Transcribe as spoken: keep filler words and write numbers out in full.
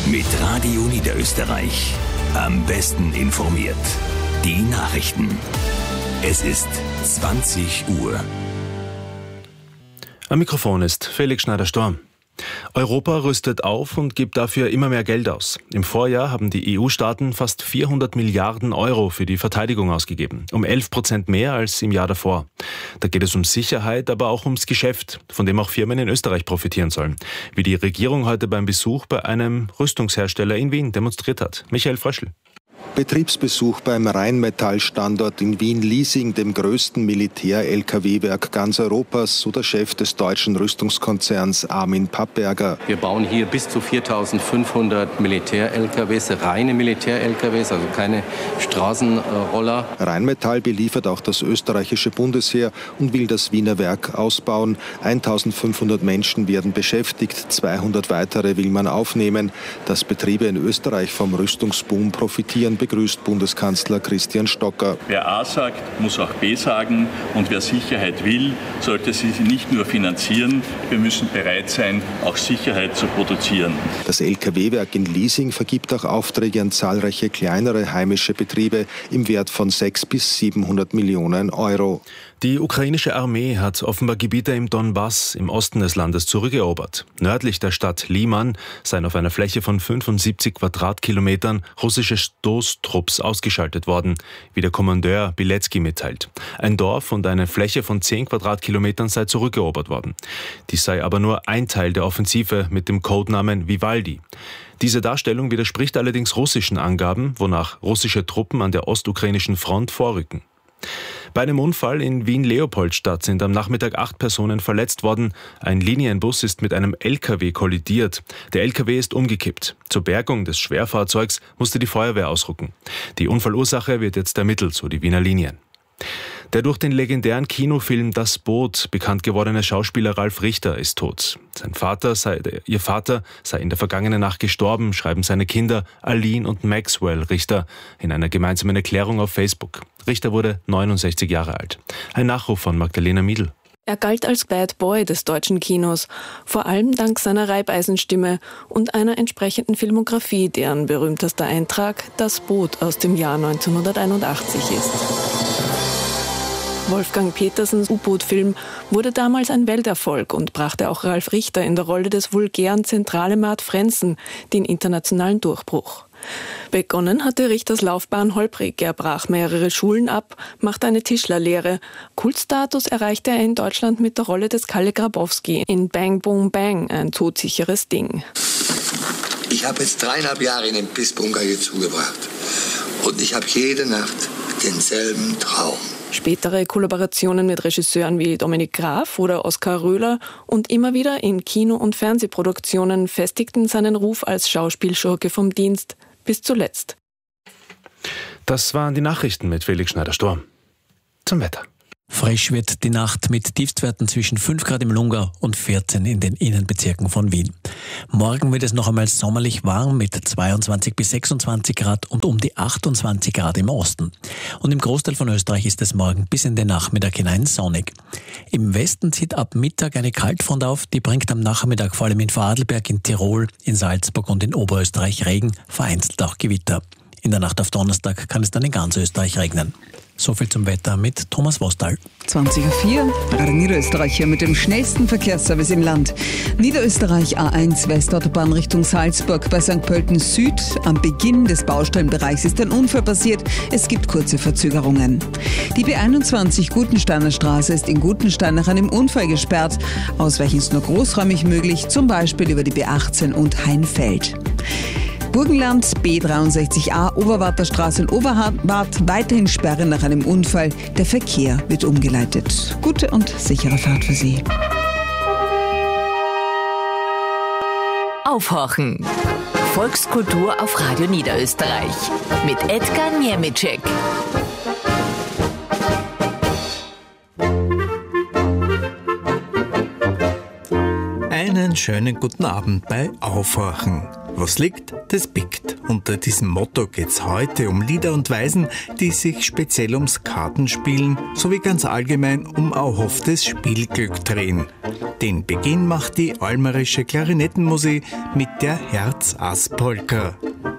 Mit Radio Niederösterreich. Am besten informiert. Die Nachrichten. Es ist zwanzig Uhr. Am Mikrofon ist Felix Schneider-Storm. Europa rüstet auf und gibt dafür immer mehr Geld aus. Im Vorjahr haben die E U-Staaten fast vierhundert Milliarden Euro für die Verteidigung ausgegeben. Um elf Prozent mehr als im Jahr davor. Da geht es um Sicherheit, aber auch ums Geschäft, von dem auch Firmen in Österreich profitieren sollen. Wie die Regierung heute beim Besuch bei einem Rüstungshersteller in Wien demonstriert hat. Michael Fröschl. Betriebsbesuch beim Rheinmetall-Standort in Wien-Liesing, dem größten Militär-L K W-Werk ganz Europas, so der Chef des deutschen Rüstungskonzerns Armin Papperger. Wir bauen hier bis zu viertausendfünfhundert Militär-L K Ws, reine Militär-L K Ws, also keine Straßenroller. Rheinmetall beliefert auch das österreichische Bundesheer und will das Wiener Werk ausbauen. eintausendfünfhundert Menschen werden beschäftigt, zweihundert weitere will man aufnehmen. Dass Betriebe in Österreich vom Rüstungsboom profitieren, begrüßt Bundeskanzler Christian Stocker. Wer A sagt, muss auch B sagen. Und wer Sicherheit will, sollte sie nicht nur finanzieren. Wir müssen bereit sein, auch Sicherheit zu produzieren. Das L K W-Werk in Liesing vergibt auch Aufträge an zahlreiche kleinere heimische Betriebe im Wert von sechshundert bis siebenhundert Millionen Euro. Die ukrainische Armee hat offenbar Gebiete im Donbass, im Osten des Landes, zurückerobert. Nördlich der Stadt Liman seien auf einer Fläche von fünfundsiebzig Quadratkilometern russische Stoßtrupps ausgeschaltet worden, wie der Kommandeur Bilecki mitteilt. Ein Dorf und eine Fläche von zehn Quadratkilometern sei zurückerobert worden. Dies sei aber nur ein Teil der Offensive mit dem Codenamen Vivaldi. Diese Darstellung widerspricht allerdings russischen Angaben, wonach russische Truppen an der ostukrainischen Front vorrücken. Bei einem Unfall in Wien-Leopoldstadt sind am Nachmittag acht Personen verletzt worden. Ein Linienbus ist mit einem L K W kollidiert. Der L K W ist umgekippt. Zur Bergung des Schwerfahrzeugs musste die Feuerwehr ausrücken. Die Unfallursache wird jetzt ermittelt, so die Wiener Linien. Der durch den legendären Kinofilm Das Boot bekannt gewordene Schauspieler Ralf Richter ist tot. Sein Vater sei, ihr Vater sei in der vergangenen Nacht gestorben, schreiben seine Kinder Aline und Maxwell Richter in einer gemeinsamen Erklärung auf Facebook. Richter wurde neunundsechzig Jahre alt. Ein Nachruf von Magdalena Miedl. Er galt als Bad Boy des deutschen Kinos, vor allem dank seiner Reibeisenstimme und einer entsprechenden Filmografie, deren berühmtester Eintrag Das Boot aus dem Jahr neunzehnhunderteinundachtzig ist. Wolfgang Petersens U-Boot-Film wurde damals ein Welterfolg und brachte auch Ralf Richter in der Rolle des vulgären Zentrale Mart Frenzen den internationalen Durchbruch. Begonnen hatte Richters Laufbahn holprig. Er brach mehrere Schulen ab, machte eine Tischlerlehre. Kultstatus erreichte er in Deutschland mit der Rolle des Kalle Grabowski in Bang Boom Bang, ein todsicheres Ding. Ich habe jetzt dreieinhalb Jahre in den Pissbunker hier zugebracht. Und ich habe jede Nacht denselben Traum. Spätere Kollaborationen mit Regisseuren wie Dominik Graf oder Oskar Röhler und immer wieder in Kino- und Fernsehproduktionen festigten seinen Ruf als Schauspielschurke vom Dienst bis zuletzt. Das waren die Nachrichten mit Felix Schneider-Storm. Zum Wetter. Frisch wird die Nacht mit Tiefstwerten zwischen fünf Grad im Lungau und vierzehn in den Innenbezirken von Wien. Morgen wird es noch einmal sommerlich warm mit zweiundzwanzig bis sechsundzwanzig Grad und um die achtundzwanzig Grad im Osten. Und im Großteil von Österreich ist es morgen bis in den Nachmittag hinein sonnig. Im Westen zieht ab Mittag eine Kaltfront auf, die bringt am Nachmittag vor allem in Vorarlberg, in Tirol, in Salzburg und in Oberösterreich Regen, vereinzelt auch Gewitter. In der Nacht auf Donnerstag kann es dann in ganz Österreich regnen. So viel zum Wetter mit Thomas Wostal. zwanzig Uhr vier, Radio Niederösterreich hier mit dem schnellsten Verkehrsservice im Land. Niederösterreich A eins Westautobahn Richtung Salzburg bei Sankt Pölten Süd. Am Beginn des Baustellenbereichs ist ein Unfall passiert. Es gibt kurze Verzögerungen. Die B einundzwanzig Gutensteiner Straße ist in Gutenstein nach einem Unfall gesperrt. Ausweichen ist nur großräumig möglich, zum Beispiel über die B achtzehn und Heinfeld. Burgenland, B dreiundsechzig a, Oberwarter Straße in Oberwart, weiterhin Sperre nach einem Unfall. Der Verkehr wird umgeleitet. Gute und sichere Fahrt für Sie. Aufhorchen. Volkskultur auf Radio Niederösterreich. Mit Edgar Niemitschek. Einen schönen guten Abend bei Aufhorchen. Was liegt, das biegt. Unter diesem Motto geht's heute um Lieder und Weisen, die sich speziell ums Kartenspielen sowie ganz allgemein um erhofftes Spielglück drehen. Den Beginn macht die Almerische Klarinettenmusik mit der Herz-Ass-Polka.